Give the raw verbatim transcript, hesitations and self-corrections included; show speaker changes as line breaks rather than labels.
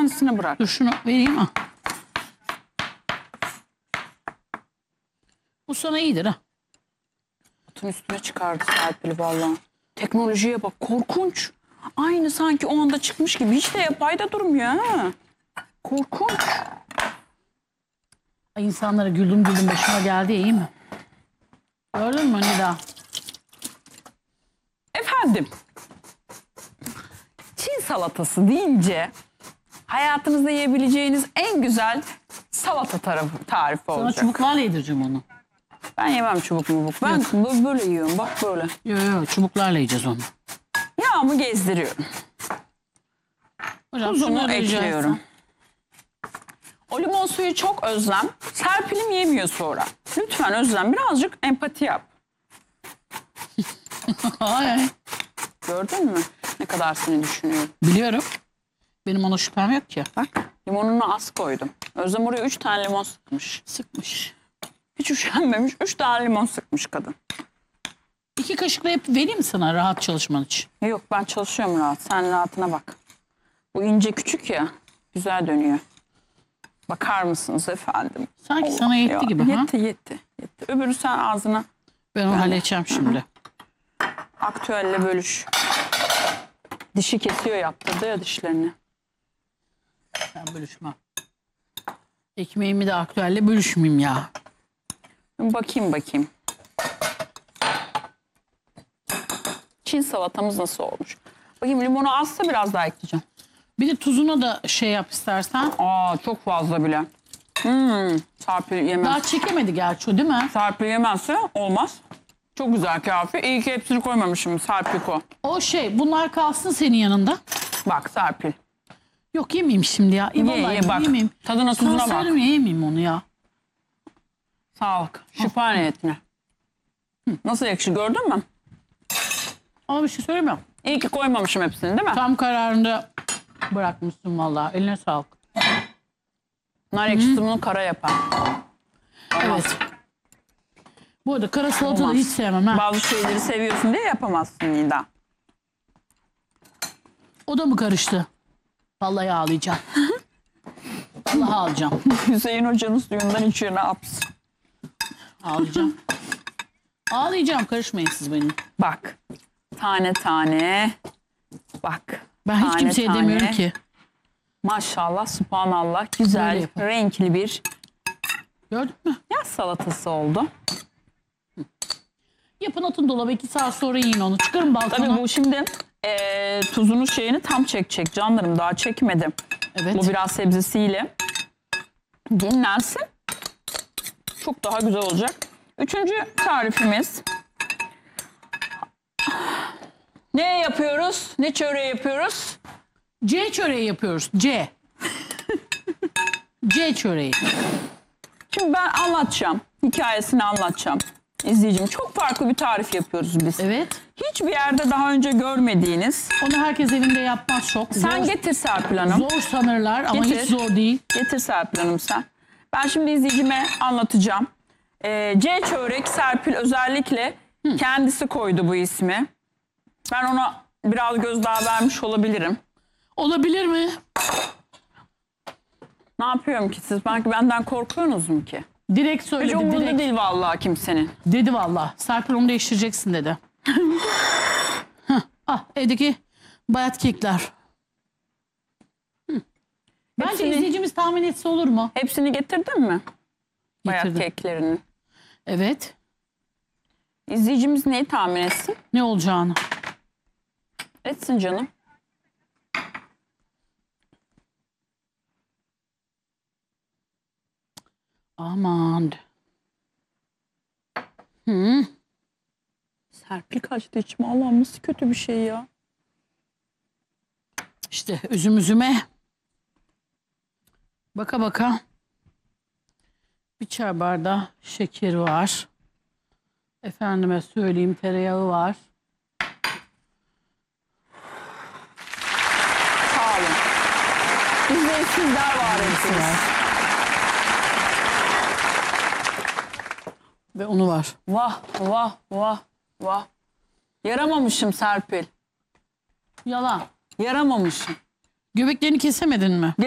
kendisine bırak.
Dur şunu vereyim ha. Bu sana iyidir ha.
Atın üstüne çıkardı Serpil vallahi. Teknolojiye bak, korkunç. Aynı sanki o anda çıkmış gibi. Hiç de yapayda durmuyor ha. Korkunç.
Ay, insanlara güldüm güldüm başıma geldi, iyi mi? Gördün mü Nida?
Efendim, Çin salatası deyince hayatınızda yiyebileceğiniz en güzel salata tarafı, tarifi
Sana
olacak.
çubuklarla yedireceğim onu.
Ben yemem çubuk mubuk. Ben böyle, böyle yiyorum. Bak böyle.
Yok yok, çubuklarla yiyeceğiz onu.
Yağımı gezdiriyorum.
Hocam
Tuzunu
şunları rica
ekliyorum.
etsem.
O limon suyu çok Özlem. Serpil'im yemiyor sonra. Lütfen Özlem birazcık empati yap.
Ay, ay.
Gördün mü? Ne kadar seni düşünüyorum.
Biliyorum. Benim ona şüphem yok ki.
Bak limonunu az koydum. Özlem oraya üç tane limon sıkmış.
Sıkmış.
Hiç üşenmemiş. Üç tane limon sıkmış kadın.
İki kaşıkla hep vereyim mi sana rahat çalışman için?
Yok ben çalışıyorum rahat. Sen rahatına bak. Bu ince küçük ya. Güzel dönüyor. Bakar mısınız efendim?
Sanki
Allah
sana yetti
ya.
gibi ha?
Yetti yetti. yetti. Öbürü sen ağzına
Ben onu halledeceğim şimdi.
aktüelle bölüş. Dişi kesiyor, yaptırdı ya dişlerini.
Ben bölüşmem. Ekmeğimi de aktüelle bölüşmeyeyim ya.
Bakayım bakayım. Çin salatamız nasıl olmuş? Bakayım limonu azsa biraz daha ekleyeceğim.
Bir de tuzuna da şey yap istersen.
Aa çok fazla bile. Hmm, Serpil yemez.
Daha çekemedi gerçi o, değil mi?
Serpil yemezse olmaz. Çok güzel kafi. İyi ki hepsini koymamışım Serpiko.
O şey, bunlar kalsın senin yanında.
Bak Serpil.
Yok, yemeyeyim şimdi ya.
Ye
Vallahi
ye bak.
yemeyeyim.
Tadına
Sana
tuzuna bak.
söylerim ya, yemeyeyim onu ya.
Sağlık. Şifa niyetine. Nasıl yakışır gördün mü?
Ama bir şey söylemiyorum.
İyi ki koymamışım hepsini değil mi?
Tam kararında bırakmışsın vallahi. Eline sağlık.
Nar ekşisi bunu kara yapar.
Evet. Bu arada kara salata da
Olmaz.
hiç sevmem ha.
Bazı şeyleri seviyorsun diye yapamazsın Nida.
O da mı karıştı? Vallahi ağlayacağım. Vallahi ağlayacağım.
Hüseyin Hoca'nın suyundan içiyor ne yapsın?
Ağlayacağım. Ağlayacağım, karışmayın siz benim.
Bak. Tane tane. Bak.
Ben hiç
tane
kimseye
tane.
demiyorum ki.
Maşallah, subhanallah.
Böyle
Güzel,
yapalım.
renkli bir
Gördün mü?
yaz salatası oldu.
Yapın, atın dolaba, iki saat sonra yiyin onu. Çıkarın balkona.
Tabii bu şimdi e, tuzunu şeyini tam çekecek canlarım. Daha çekmedim.
Evet.
Bu biraz sebzesiyle dinlensin. Çok daha güzel olacak. Üçüncü tarifimiz. Ne yapıyoruz? Ne çöreği yapıyoruz?
C çöreği yapıyoruz. C. C çöreği.
Şimdi ben anlatacağım. Hikayesini anlatacağım. İzleyicim, çok farklı bir tarif yapıyoruz biz.
Evet.
Hiçbir yerde daha önce görmediğiniz.
Onu herkes evinde yapmaz çok.
Sen
zor,
getir Serpil Hanım.
zor sanırlar ama
Getir.
hiç zor değil.
Getir Serpil Hanım sen. Ben şimdi izleyicime anlatacağım. Ee, C çörek Serpil özellikle Hı. kendisi koydu bu ismi. Ben ona biraz gözdağı vermiş olabilirim.
Olabilir mi?
Ne yapıyorum ki siz? Belki benden korkuyorsunuz mu ki?
Direkt
Hiç
söyledi.
umurunda
Direkt.
değil vallahi kimsenin.
Dedi valla. Serpil onu değiştireceksin dedi. Hah, ah, evdeki bayat kekler. Hı. Bence
Hepsini-
izleyicimiz tahmin etse olur mu?
Hepsini getirdin mi? Bayat
Getirdim.
keklerini.
Evet.
İzleyicimiz neyi tahmin etsin?
Ne olacağını.
Etsin canım.
Aman. Hı.
Serpil kaçtı içime. Allah'ım nasıl kötü bir şey ya.
İşte üzüm üzüme. Baka baka. Bir çay bardağı şekeri var. Efendime söyleyeyim, tereyağı var.
Sağ olun. Bizde sizler var etsiniz.
Ve unu var.
Vah vah vah vah. Yaramamışım Serpil.
Yalan.
Yaramamışım.
Göbeklerini kesemedin mi?